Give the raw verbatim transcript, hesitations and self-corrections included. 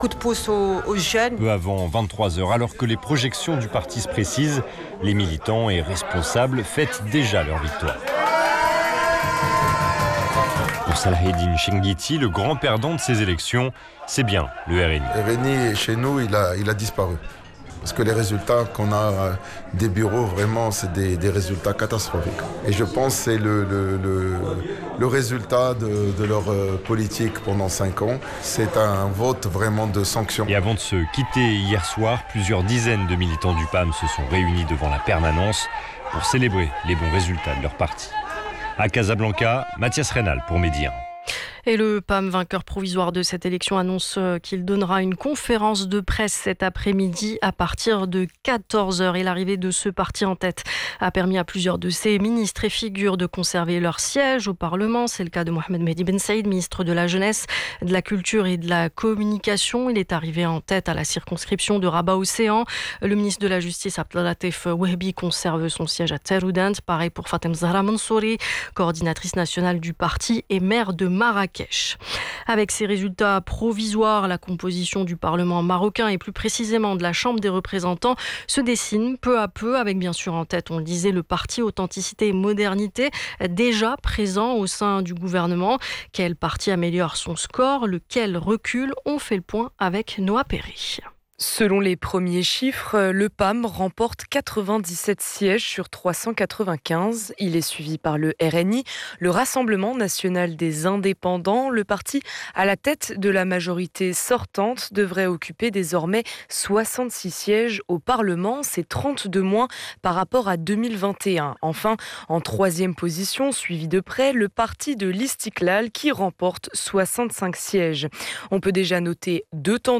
Coup de pouce aux, aux jeunes. Peu avant vingt-trois heures, alors que les projections du parti se précisent, les militants et responsables fêtent déjà leur victoire. Pour Salaheddine Chenguiti, le grand perdant de ces élections, c'est bien le R N I. Le R N I, chez nous, il a, il a disparu. Parce que les résultats qu'on a des bureaux, vraiment, c'est des, des résultats catastrophiques. Et je pense que c'est le, le, le, le résultat de, de leur politique pendant cinq ans. C'est un vote vraiment de sanction. Et avant de se quitter hier soir, plusieurs dizaines de militants du P A M se sont réunis devant la permanence pour célébrer les bons résultats de leur parti. À Casablanca, Mathias Reynal pour Midi un. Et le P A M, vainqueur provisoire de cette élection, annonce qu'il donnera une conférence de presse cet après-midi à partir de quatorze heures. Et l'arrivée de ce parti en tête a permis à plusieurs de ses ministres et figures de conserver leur siège au Parlement. C'est le cas de Mohamed Mehdi Ben Saïd, ministre de la Jeunesse, de la Culture et de la Communication. Il est arrivé en tête à la circonscription de Rabat-Océan. Le ministre de la Justice, Abdellatif Wehbi, conserve son siège à Teroudant. Pareil pour Fatem Zahra Mansouri, coordinatrice nationale du parti et maire de Marrakech. Avec ces résultats provisoires, la composition du Parlement marocain et plus précisément de la Chambre des représentants se dessine peu à peu, avec bien sûr en tête, on le disait, le parti Authenticité et Modernité, déjà présent au sein du gouvernement. Quel parti améliore son score, lequel recule? On fait le point avec Noah Perry. Selon les premiers chiffres, le P A M remporte quatre-vingt-dix-sept sièges sur trois cent quatre-vingt-quinze. Il est suivi par le R N I, le Rassemblement national des indépendants. Le parti à la tête de la majorité sortante devrait occuper désormais soixante-six sièges au Parlement. C'est trente de moins par rapport à deux mille vingt et un. Enfin, en troisième position, suivi de près, le parti de l'Istiklal qui remporte soixante-cinq sièges. On peut déjà noter deux tendances